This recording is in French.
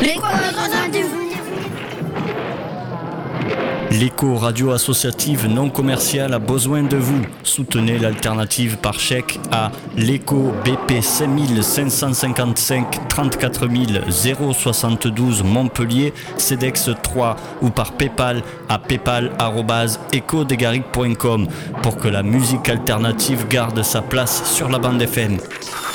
L'écho radio associative non commerciale a besoin de vous. Soutenez l'alternative par chèque à l'écho BP 5555 34 072 Montpellier, CEDEX 3 ou par Paypal à paypal@ecodegaric.com pour que la musique alternative garde sa place sur la bande FM.